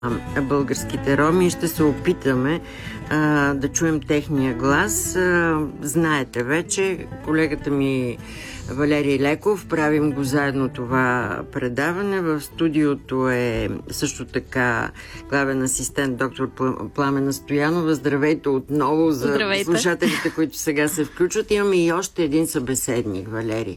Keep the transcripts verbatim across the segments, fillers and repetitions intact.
българските роми и ще се опитаме а, да чуем техния глас. А, знаете вече, колегата ми Валерий Леков, правим го заедно това предаване. В студиото е също така главен асистент доктор Пламена Стоянова. Здравейте отново за Здравейте. Слушателите, които сега се включват. Имаме и още един събеседник, Валерий.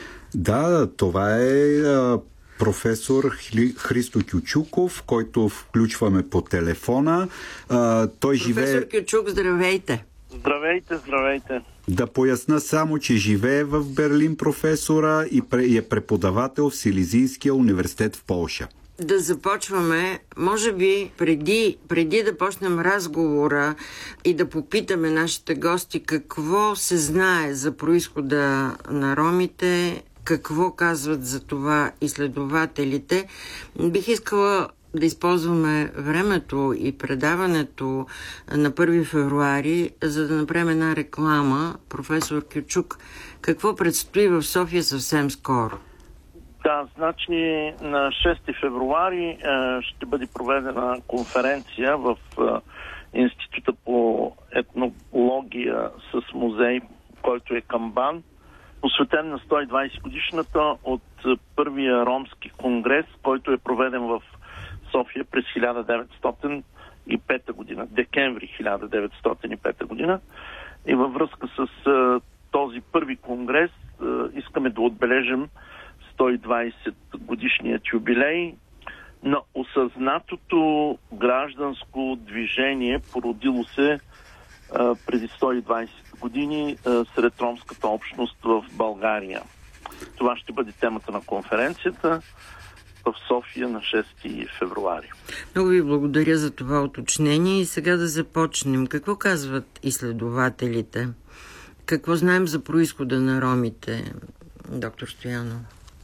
Да, това е а, професор Христо Кючуков, който включваме по телефона. А, той професор живее... Кючук, здравейте! Здравейте, здравейте! Да поясна само, че живее в Берлин професора и е преподавател в Силезийския университет в Полша. Да започваме, може би преди, преди да почнем разговора и да попитаме нашите гости какво се знае за произхода на ромите, какво казват за това изследователите. Бих искала да използваме времето и предаването на първи февруари, за да направим една реклама. Професор Кючук, какво предстои в София съвсем скоро? Да, значи на шести февруари е, ще бъде проведена конференция в е, Института по етнология с музей, който е Камбан, посветен на сто и двадесет годишната от първия ромски конгрес, който е проведен в София през хиляда деветстотин и пета година, декември хиляда деветстотин и пета година. И във връзка с е, този първи конгрес е, искаме да отбележим сто и двадесет годишният юбилей на осъзнатото гражданско движение, породило се а, преди сто и двадесет години а, сред ромската общност в България. Това ще бъде темата на конференцията в София на шести февруари. Много ви благодаря за това уточнение и сега да започнем. Какво казват изследователите? Какво знаем за произхода на ромите, доктор Стоянов?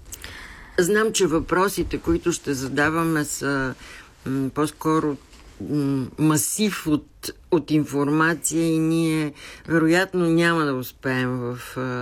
Знам, че въпросите, които ще задаваме, са м, по-скоро м, масив от, от информация и ние вероятно няма да успеем в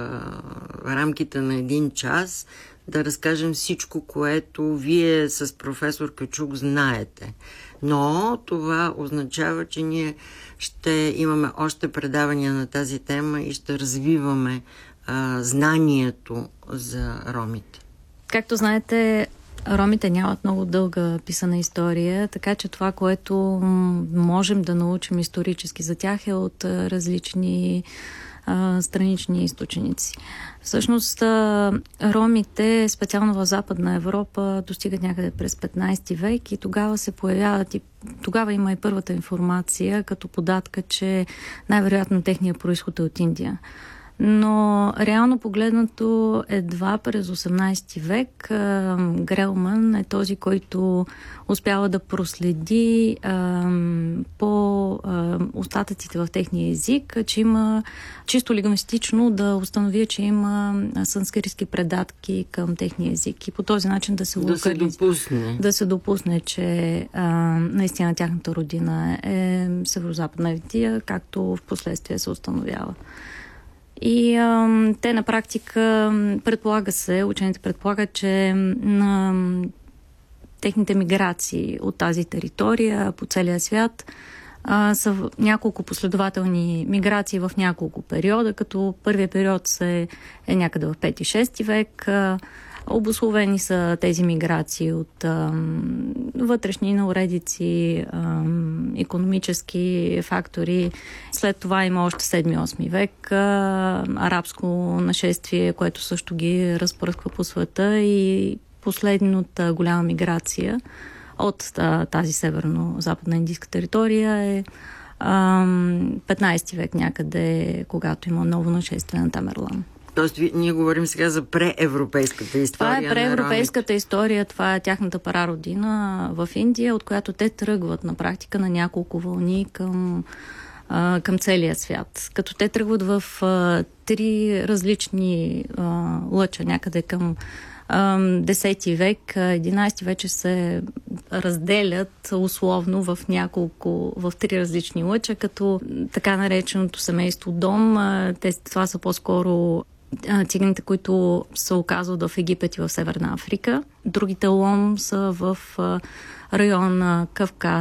а, рамките на един час да разкажем всичко, което вие с професор Кючук знаете. Но това означава, че ние ще имаме още предавания на тази тема и ще развиваме а, знанието за ромите. Както знаете, ромите нямат много дълга писана история, така че това, което можем да научим исторически за тях е от различни а, странични източници. Всъщност, а, ромите, специално в Западна Европа, достигат някъде през петнадесети век и тогава се появяват и тогава има и първата информация като податка, че най-вероятно техният произход е от Индия. Но реално погледнато едва през осемнадесети век а, Грелман е този, който успява да проследи а, по а, остатъците в техния език, че има чисто лингвистично да установи, че има санскритски предатки към техния език и по този начин да се, да се допусне. Да се допусне, че а, наистина тяхната родина е Северозападна Индия, както в последствие се установява. И а, те на практика предполага се, учените предполагат, че на техните миграции от тази територия по целия свят а, са няколко последователни миграции в няколко периода, като първият период се е някъде в пети-шести век. А, обусловени са тези миграции от а, вътрешни неуредици, а, икономически фактори. След това има още седми-осми век а, арабско нашествие, което също ги разпръсква по света и последната голяма миграция от а, тази северно-западна индийска територия е а, петнадесети век някъде, когато има ново нашествие на Тамерлан. Тоест, ние говорим сега за преевропейската история. Това е преевропейската история, това е тяхната прародина в Индия, от която те тръгват на практика на няколко вълни към, а, към целия свят. Като те тръгват в а, три различни а, лъча, някъде към десети век, единадесети вече се разделят условно в няколко, в три различни лъча, като така нареченото семейство Дом. Те, това са по-скоро циганите, които се оказват в Египет и в Северна Африка. Другите лом са в района на Кавказ,